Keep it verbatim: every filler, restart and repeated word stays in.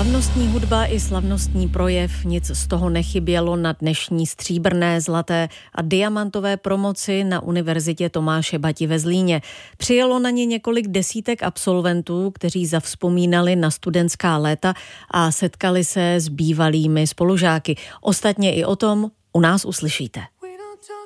Slavnostní hudba i slavnostní projev, nic z toho nechybělo na dnešní stříbrné, zlaté a diamantové promoci na Univerzitě Tomáše Bati ve Zlíně. Přijelo na ně několik desítek absolventů, kteří zavzpomínali na studentská léta a setkali se s bývalými spolužáky. Ostatně i o tom u nás uslyšíte.